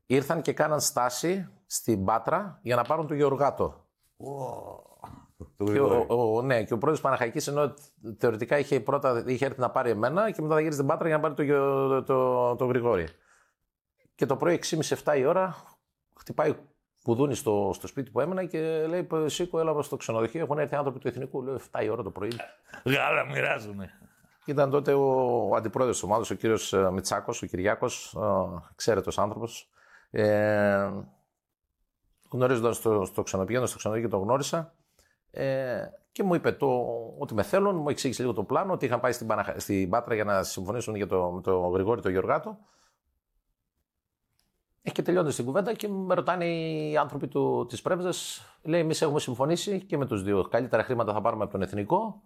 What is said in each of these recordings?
ήρθαν και κάναν στάση στην Πάτρα για να πάρουν τον Γεωργάτο. Ναι, και ο πρόεδρος Παναχαϊκής, ενώ θεωρητικά είχε έρθει να πάρει εμένα και μετά θα γύρισε στην Πάτρα για να πάρει το Γρηγόρη. Και το πρωί 6.30-7 η ώρα χτυπάει κουδούνι στο σπίτι που έμενα και λέει: Σήκω, έλα στο ξενοδοχείο. Έχουν έρθει άνθρωποι του Εθνικού. Λέω: 7 η ώρα το πρωί. Γάλα μοιράζουνε. Ήταν τότε ο αντιπρόεδρος της ομάδας, ο κύριος Μητσάκος, ο Κυριάκος, ξέρετος άνθρωπος. Γνωρίζοντας στο ξενοδοχείο, το γνώρισα. Και μου είπε ότι με θέλουν, μου εξήγησε λίγο το πλάνο, ότι είχαν πάει στην Πάτρα για να συμφωνήσουν με τον Γρηγόρη τον Γεωργάτο. Και τελειώνοντας την κουβέντα και με ρωτάνε οι άνθρωποι της Πρέβεζας, λέει: εμείς έχουμε συμφωνήσει και με τους δύο. Καλύτερα χρήματα θα πάρουμε από τον Εθνικό.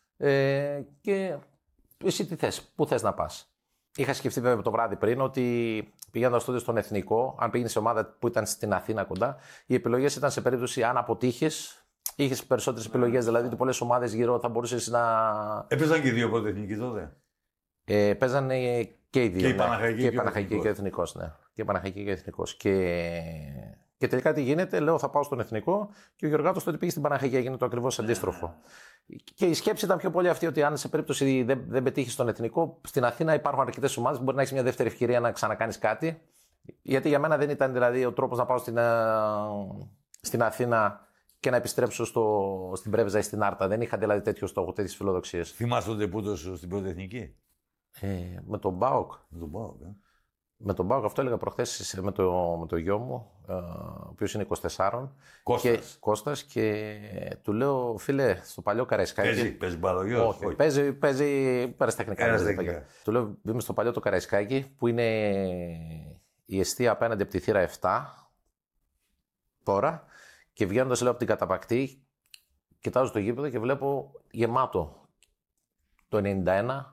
Και εσύ τι θες, πού θες να πας. Είχα σκεφτεί βέβαια το βράδυ πριν ότι πηγαίνοντας τότε στον Εθνικό, αν πήγαινε σε ομάδα που ήταν στην Αθήνα κοντά, οι επιλογές ήταν σε περίπτωση αν αποτύχεις. Είχες περισσότερες επιλογές, δηλαδή ότι πολλές ομάδες γύρω θα μπορούσες να. Έπαιζαν και οι δύο πρωτεθνικοί τότε. Παίζανε και οι δύο. Και η Παναχαϊκή και ο Εθνικός. Ναι. Και η Παναχαϊκή και ο Εθνικός. Και τελικά τι γίνεται, λέω θα πάω στον Εθνικό και ο Γεωργάτος τότε πήγε στην Παναχαϊκή, έγινε το ακριβώς αντίστροφο. Και η σκέψη ήταν πιο πολύ αυτή ότι αν σε περίπτωση δεν πετύχεις στον Εθνικό, στην Αθήνα υπάρχουν αρκετές ομάδες που μπορεί να έχεις μια δεύτερη ευκαιρία να ξανακάνεις κάτι. Γιατί για μένα δεν ήταν δηλαδή ο τρόπος να πάω στην Αθήνα και να επιστρέψω στην Πρέβεζα ή στην Άρτα. Δεν είχα δηλαδή τέτοιο στόχο, τέτοιες φιλοδοξίες. Θυμάσαι τον τεπούτο σου στην πρωτεθνική? Με τον ΠΑΟΚ. Με τον ΠΑΟΚ, αυτό έλεγα προχθές με το γιο μου, ο οποίος είναι 24. Κώστας και του λέω: φίλε, στο παλιό Καραϊσκάκι. Παίζει μπαλογιός? Όχι, παίζει παραστεχνικά. Του λέω: είμαι στο παλιό το Καραϊσκάκι που είναι η εστία απέναντι από τη θύρα 7 τώρα. Και βγαίνοντας, λέω, από την Καταπακτή, κοιτάζω το γήπεδο και βλέπω γεμάτο το 91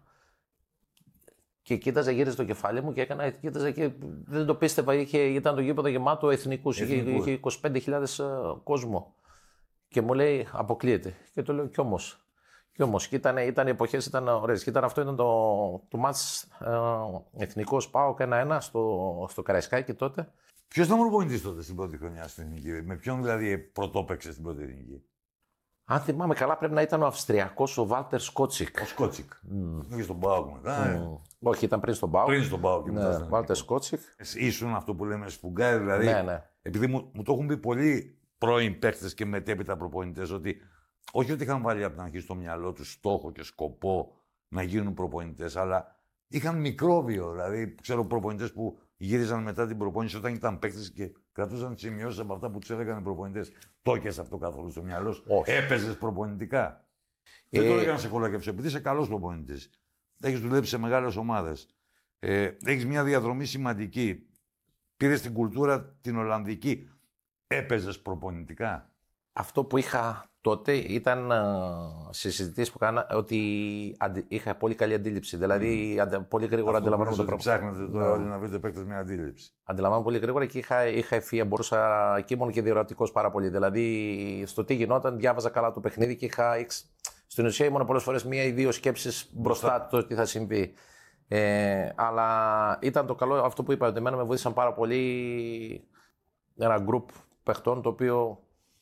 και κοίταζα, γύριζε το κεφάλι μου και κοίταζα και δεν το πίστευα, ήταν το γήπεδο γεμάτο εθνικούς, είχε 25.000 κόσμο και μου λέει αποκλείεται και το λέω κι όμως. Και ήταν οι εποχές, ήταν ωραίες. Και αυτό ήταν το μάτς εθνικός ΠΑΟΚ 1-1 στο Καραϊσκάκι τότε. Ποιος ήταν ο προπονητής τότε στην πρώτη χρονιά στην Εθνική, με ποιον δηλαδή πρωτόπαιξε στην πρώτη Εθνική? Αν θυμάμαι καλά, πρέπει να ήταν ο Αυστριακός ο Βάλτερ Σκότσικ. Ο Σκότσικ. Είχε στον ΠΑΟΚ μετά. Όχι, ήταν πριν στον ΠΑΟΚ. Πριν στον ΠΑΟΚ. Ναι, Βάλτερ Σκότσικ. Ήσουν αυτό που λέμε σφουγγάρι, δηλαδή. Ναι. Επειδή μου το έχουν πει πολλοί πρώην παίκτες και μετέπειτα προπονητές, ότι όχι ότι είχαν βάλει από την αρχή στο μυαλό τους στόχο και σκοπό να γίνουν προπονητές, αλλά είχαν μικρόβιο. Δηλαδή, ξέρω προπονητές που γύριζαν μετά την προπόνηση όταν ήταν παίκτες και κρατούσαν σημειώσεις από αυτά που τους έλεγαν οι προπονητές. Το έχεις αυτό καθόλου στο μυαλό σου? Έπαιζες προπονητικά? Δεν το έκανα σε κολακεύσω, επειδή είσαι καλός προπονητής. Έχεις δουλέψει σε μεγάλες ομάδες. Έχεις μια διαδρομή σημαντική. Πήρες την κουλτούρα την Ολλανδική. Έπαιζες προπονητικά? Αυτό που είχα τότε ήταν σε συζητήσεις που κάνα ότι είχα πολύ καλή αντίληψη. Δηλαδή, πολύ γρήγορα αντιλαμβάνομαι το πράγμα. Ψάχνετε τώρα όλοι να βρείτε παίκτες με αντίληψη. Αντιλαμβάνομαι πολύ γρήγορα και είχα ευφυΐα. Μπορούσα και ήμουν και διορατικός πάρα πολύ. Δηλαδή, στο τι γινόταν, διάβαζα καλά το παιχνίδι και στην ουσία ήμουν πολλές φορές μία ή δύο σκέψεις μπροστά το τι θα συμβεί. Αλλά ήταν το καλό αυτό που είπα, ότι εμένα με βοήθησαν πάρα πολύ ένα γκρουπ παιχτών το οποίο.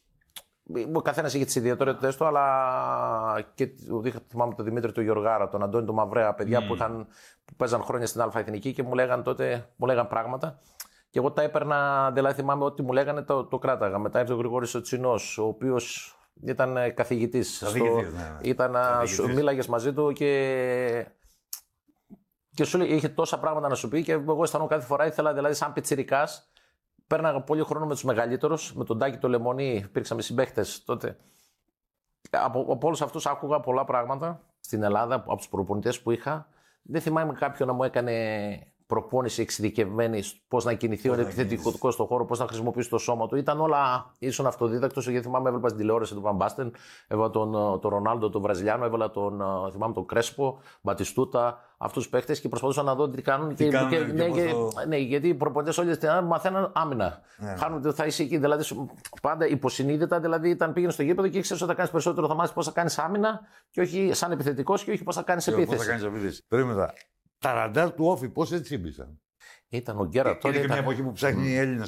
Ο καθένας είχε τις ιδιαιτερότητες του, αλλά και θυμάμαι τον Δημήτρη του Γιωργάρα, τον Αντώνη του Μαυρέα, παιδιά που παίζαν χρόνια στην Α' και μου λέγαν πράγματα. Και εγώ τα έπαιρνα, δηλαδή θυμάμαι ότι μου λέγανε το κράταγα. Μετά ήρθε ο Γρηγόρης ο Τσινός, ο οποίος ήταν καθηγητής. Μίλαγες μαζί του και σου λέει, είχε τόσα πράγματα να σου πει και εγώ αισθανόμουν κάθε φορά, ήθελα δηλαδή σαν πιτσιρικάς. Πέρναγα πολύ χρόνο με τους μεγαλύτερους, με τον Τάκη το Λεμονί, υπήρξαμε συμπαίχτες τότε. Από όλους αυτούς άκουγα πολλά πράγματα στην Ελλάδα, από τους προπονητές που είχα. Δεν θυμάμαι κάποιον να μου έκανε προπόνηση εξειδικευμένη, πώς να κινηθεί ο επιθετικός στον χώρο, πώς να χρησιμοποιήσει το σώμα του. Ήταν όλα, ήσουν αυτοδίδακτος, γιατί θυμάμαι έβλεπα στην τηλεόραση του Βαν Μπάστεν, έβαλα τον Ρονάλντο, τον Βραζιλιάνο, έβαλα τον Κρέσπο, Μπατιστούτα, αυτούς τους παίχτες και προσπαθούσα να δω τι κάνουν. Ναι, γιατί οι προπονητές όλοι στην Ελλάδα μαθαίναν άμυνα. Χάνουν, θα είσαι εκεί, δηλαδή πάντα υποσυνείδητα, δηλαδή ήταν πήγαινε στο γήπεδο και ήξερες ότι θα κάνεις περισσότερο, θα μάθεις πώς θα κάνεις άμυνα και όχι σαν επιθετικός και όχι πώς θα κάνεις επίθεση. Περίμενα. Τα ραντάρ του Όφη πώς έτσι τσίμπησαν? Ήταν ο Γκέραρτ τότε. Είναι και μια εποχή που ψάχνει οι Έλληνες